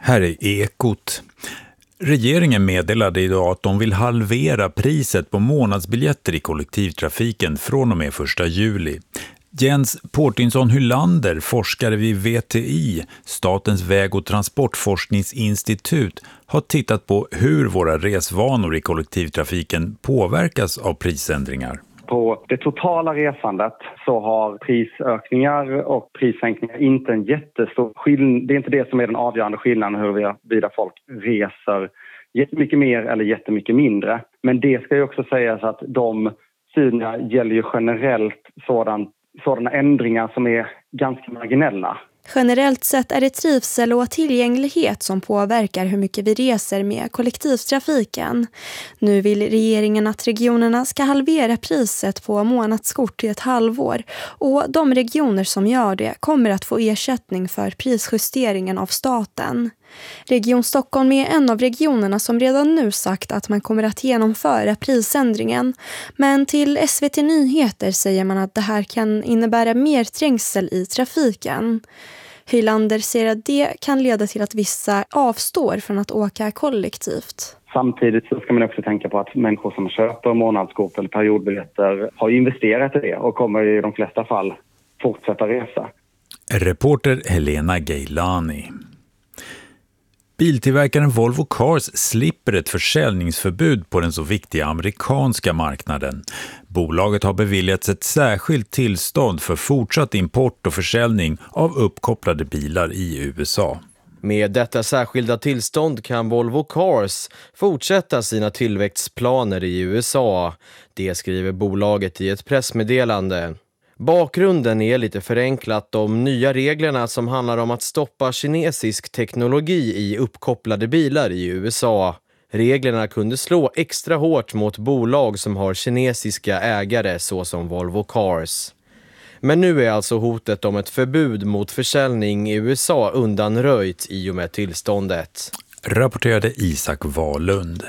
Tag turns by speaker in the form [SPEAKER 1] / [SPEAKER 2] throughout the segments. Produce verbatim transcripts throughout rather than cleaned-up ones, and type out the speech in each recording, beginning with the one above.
[SPEAKER 1] Här är Ekot. Regeringen meddelade idag att de vill halvera priset på månadsbiljetter i kollektivtrafiken från och med första juli. Jens Portinsson Hylander, forskare vid V T I, Statens väg- och transportforskningsinstitut, har tittat på hur våra resvanor i kollektivtrafiken påverkas av prisändringar.
[SPEAKER 2] På det totala resandet så har prisökningar och prissänkningar inte en jättestor skillnad. Det är inte det som är den avgörande skillnaden huruvida folk reser jättemycket mer eller jättemycket mindre. Men det ska ju också sägas att de studierna gäller ju generellt sådan, sådana ändringar som är ganska marginella.
[SPEAKER 3] Generellt sett är det trivsel och tillgänglighet som påverkar hur mycket vi reser med kollektivtrafiken. Nu vill regeringen att regionerna ska halvera priset på månadskort i ett halvår, och de regioner som gör det kommer att få ersättning för prisjusteringen av staten. Region Stockholm är en av regionerna som redan nu sagt att man kommer att genomföra prisändringen, men till S V T Nyheter säger man att det här kan innebära mer trängsel i trafiken. Hylander säger att det kan leda till att vissa avstår från att åka kollektivt.
[SPEAKER 2] Samtidigt så ska man också tänka på att människor som köper månadskort eller periodbiljetter har investerat i det och kommer i de flesta fall fortsätta resa.
[SPEAKER 1] Reporter Helena Geilani. Biltillverkaren Volvo Cars slipper ett försäljningsförbud på den så viktiga amerikanska marknaden. Bolaget har beviljats ett särskilt tillstånd för fortsatt import och försäljning av uppkopplade bilar i U S A.
[SPEAKER 4] Med detta särskilda tillstånd kan Volvo Cars fortsätta sina tillväxtplaner i U S A. Det skriver bolaget i ett pressmeddelande. Bakgrunden är lite förenklat de nya reglerna som handlar om att stoppa kinesisk teknologi i uppkopplade bilar i U S A. Reglerna kunde slå extra hårt mot bolag som har kinesiska ägare såsom Volvo Cars. Men nu är alltså hotet om ett förbud mot försäljning i U S A undanröjt i och med tillståndet.
[SPEAKER 1] Rapporterade Isak Wahlund.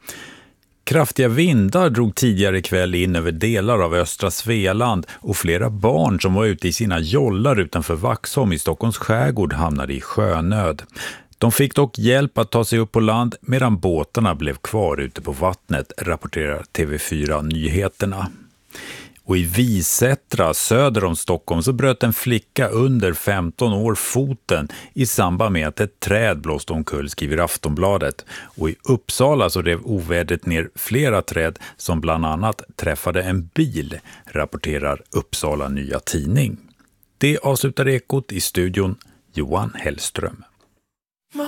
[SPEAKER 1] Kraftiga vindar drog tidigare kväll in över delar av östra Svealand, och flera barn som var ute i sina jollar utanför Vaxholm i Stockholms skärgård hamnade i sjönöd. De fick dock hjälp att ta sig upp på land medan båtarna blev kvar ute på vattnet, rapporterar T V fyra Nyheterna. Och i Visättra söder om Stockholm så bröt en flicka under femton år foten i samband med att ett träd blåste omkull, skriver Aftonbladet. Och i Uppsala så rev ovädret ner flera träd som bland annat träffade en bil, rapporterar Uppsala Nya Tidning. Det avslutar Ekot, i studion Johan Hellström.